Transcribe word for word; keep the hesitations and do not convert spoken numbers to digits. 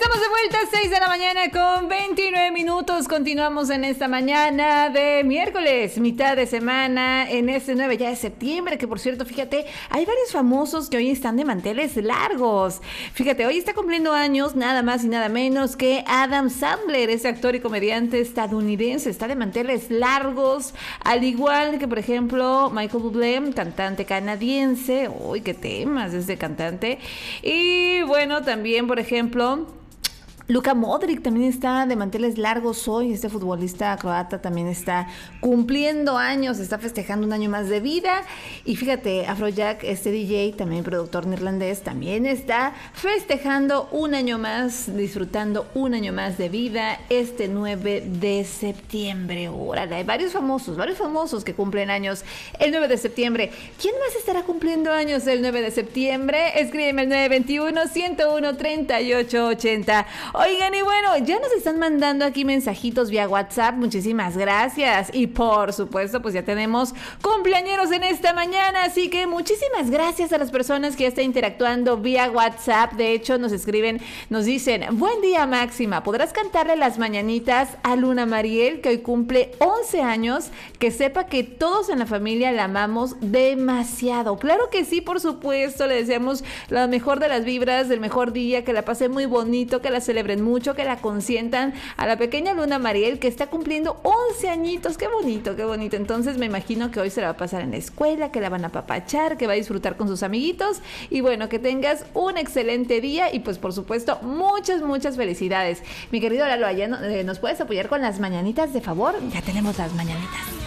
Estamos de vuelta a seis de la mañana con veintinueve minutos. Continuamos en esta mañana de miércoles, mitad de semana, en este nueve ya de septiembre, que por cierto, fíjate, hay varios famosos que hoy están de manteles largos. Fíjate, hoy está cumpliendo años nada más y nada menos que Adam Sandler, ese actor y comediante estadounidense, está de manteles largos, al igual que, por ejemplo, Michael Bublé, cantante canadiense. Uy, qué temas de este cantante. Y bueno, también, por ejemplo, Luka Modric también está de manteles largos hoy. Este futbolista croata también está cumpliendo años, está festejando un año más de vida. Y fíjate, Afrojack, este D J, también productor neerlandés, también está festejando un año más, disfrutando un año más de vida este nueve de septiembre. Órale, hay varios famosos, varios famosos que cumplen años el nueve de septiembre. ¿Quién más estará cumpliendo años el nueve de septiembre? Escríbeme al nueve veintiuno, ciento uno, treinta y ocho ochenta. Oigan, y bueno, ya nos están mandando aquí mensajitos vía WhatsApp, muchísimas gracias. Y por supuesto, pues ya tenemos cumpleañeros en esta mañana, así que muchísimas gracias a las personas que ya están interactuando vía WhatsApp. De hecho, nos escriben, nos dicen: buen día, Máxima, ¿podrás cantarle las mañanitas a Luna Mariel, que hoy cumple once años? Que sepa que todos en la familia la amamos demasiado. Claro que sí, por supuesto, le deseamos la mejor de las vibras, del mejor día, que la pase muy bonito, que la celebre mucho, que la consientan a la pequeña Luna Mariel, que está cumpliendo once añitos. Qué bonito, qué bonito. Entonces me imagino que hoy se la va a pasar en la escuela, que la van a apapachar, que va a disfrutar con sus amiguitos. Y bueno, que tengas un excelente día y pues por supuesto muchas, muchas felicidades. Mi querido Lalo, allá no, eh, ¿nos puedes apoyar con las mañanitas, de favor? Ya tenemos las mañanitas.